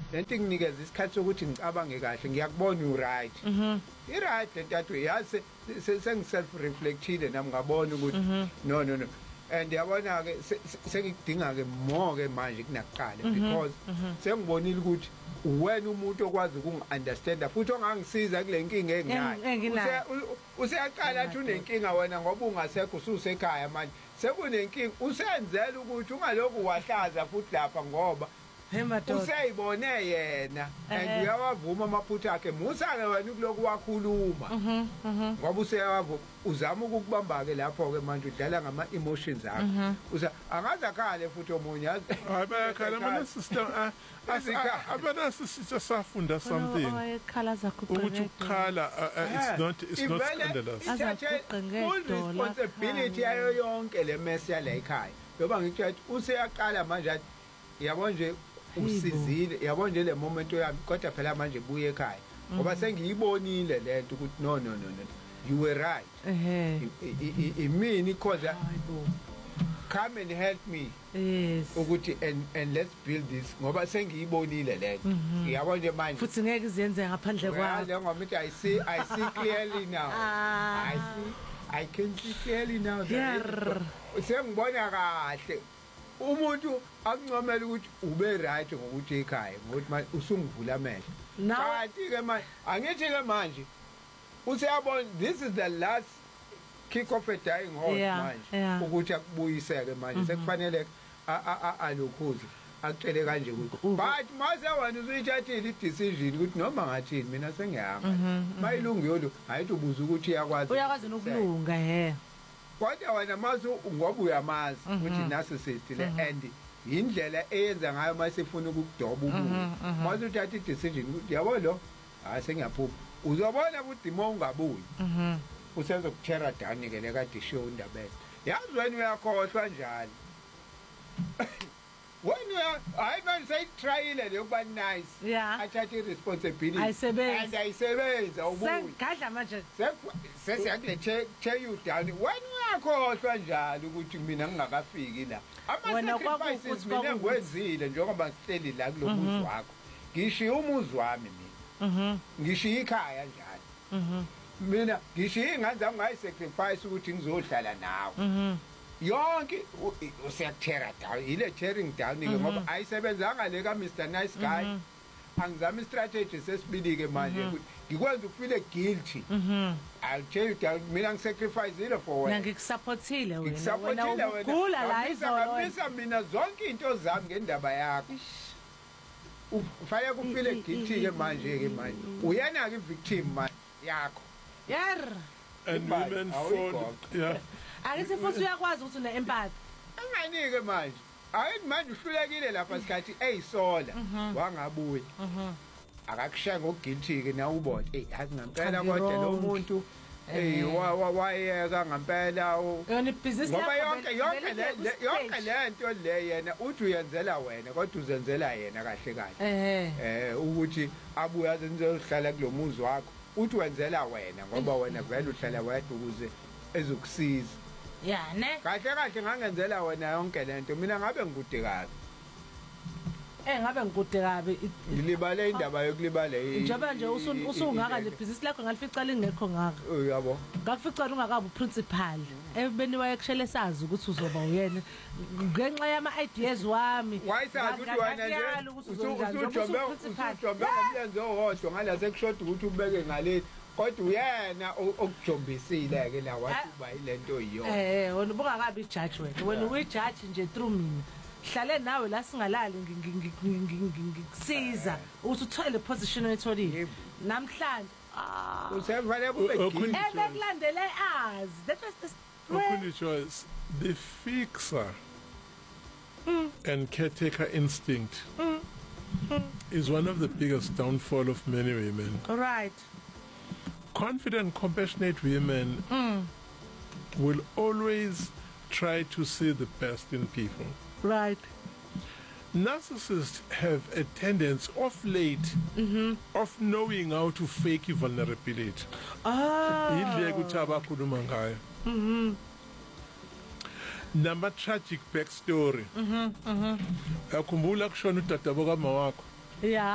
lento inginikeza isikhathi sokuthi ngicabange kahle ngiyakubona u-right i-right lento yazi sengi-self reflectile nami ngabona ukuthi no and yabona-ke sengikudinga-ke more-ke manje kunakuqala because sengibonile ukuthi wena umuntu okwazi ukungi-understanda futhi ongangisiza kule nkinga enginayo useyaqala athi unenkinga wena ngoba ungasekho ususekhaya manje sekunenkinga usenzela ukuthi ungalokhu wahlaza futhi lapha ngoba useyibone yena and uyawavuma amaphutha akhe musa-ke wena ukuloku wakhuluma ngoba useyawavuma uzama ukukubamba-ke lapho-ke manje udlala ngama-emotions akho angaze akhale futhi omunye bayakhala abanasisitsha safunda something ukuthi ukukhala it's not scandalous full responsibility yayo yonke le mess yala ekhaya ngoba ngikuthi useyaqala manje athi yabona nje usizile yabona nje le moment yami kodwa phela manje buye ekhaya ngoba sengiyibonile lento ukuthi no you were right imini cause come and help me ukuthi and let's build this ngoba sengiyibonile lento yabona nje manje futhi ngeke izenze ngaphandle kwalo ngoba ukuthi I see clearly now I can see clearly now sengibona kahle umuntu akuncomela ukuthi ube right ngokuthi ekhaya ngokuthi manje usungivula amehlo kanti ke manje angithi ke manje useyabona this is the last kick off a dying horse manje ukuthi akubuyiseke manje sekufanele alokhuze akutshele kanje ukuthi but mase wena usuyithathile i-decision ukuthi noma ngathini mina sengiyahamba mayilungiyo lo hayithi ubuza ukuthi uyakwazi nokulunga kodwa wena mase ngoba uyamazi ukuthi narcissist le and indlela eyenza ngayo mase ifuna ukukudoba umuntu mase uthatha i-decision ukuthi yabo lo sengiyaphupha uzobona ukuthi mo ungabuyi usenza ukuthera dani ke le kade show indabeni yazi wena uyakhohlwa njalo wena hayi manje sayitryile yokuba nice athathe responsibility and ayisebenza ubuye sengadla manje sesiyakule tear you down wena uyakhohlwa njalo ukuthi mina ngingakafiki la ama-sacrifices mina ngiwenzile njengoba ngihleli la kulo muzi wakho ngishiye umuzi wami mina ngishiye ikhaya njalo mina ngishiye iy'ngane zami ngayi-sacrifice ukuthi ngizohlala nawe yonke useyakuthera down ile tearing down-ke ngoba ayisebenzanga le ka-Mr Nice Guy angizama i-strategy sesibili-ke manje ngikwenza ukufile guilty I'll tell you down mina ngisacrifice-ile for wena ngikusapothile wena la izolo mina zonke into zami ngendaba yakho ufaya kufile guilty-ke manje-ke manje uyena-ke i-victim manje yakho and women fall akithi futhi uyakwazi ukuthi une-empathy anganike manje ayithi manje uhlulekile lapha sikhathi eyisola wangabuya akakushaya ngoguilty-ke na ubona yazi ngampela kodwa lo muntu wayeka ngampela ngoba yonke le nto le yena uthi uyenzela wena kodwa uzenzela yena kahle kahle ukuthi abuye azenzohlala kulo muzi wakho uthi wenzela wena ngoba wena vele uhlala wedwa ukuze ezokusiza kahle ngangenzela wena yonke lento mina ngabe ngikude kabi ngabe ngikude kabi ngilibale indaba yokulibala njengoba nje usungaka le business lakho ngalifica lingekho ngaka yabo ngakufica ungakabi uprincipal ebeni wayekushele sazi ukuthi uzoba uyena ngenxa yama-ideas wami wayisazi ukuthi wena nje usujombe ngomlenze owodwa ngala sekushoda ukuthi ubeke ngaleli kodwa uyena okujombisile-ke la wathi uba ilento yiyona wena ubungakabi i-judge wena uyi-judge nje through mina hlale nawe la singalali ngikusiza ukuthi uthole le position oyitholile namhlanje usefanele kube ebekulandele azi that was the choice the fixer and caretaker instinct is one of the biggest downfall of many women. Right. Confident, compassionate women will always try to see the best in people. Right. Narcissists have a tendency of late of knowing how to fake vulnerability. Number tragic backstory. Akhumbula kushona udadabo kamawakho. Yeah.